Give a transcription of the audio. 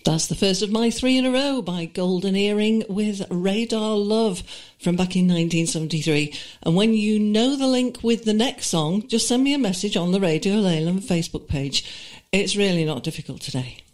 That's the first of my 3 in a row by Golden Earring with Radar Love from back in 1973. And when you know the link with the next song, just send me a message on the Radio Leyland Facebook page. It's really not difficult today.